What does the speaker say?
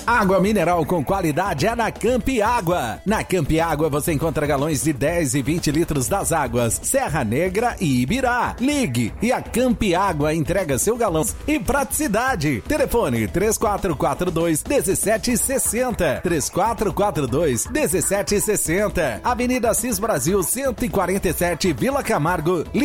Água mineral com qualidade é na Campi Água. Na Campi Água você encontra galões de 10 e 20 litros das águas Serra Negra e Ibirá. Ligue e a Campi Água entrega seu galão e praticidade. Telefone 3442-1760. 3442-1760. Avenida Assis Brasil 147, Vila Camargo.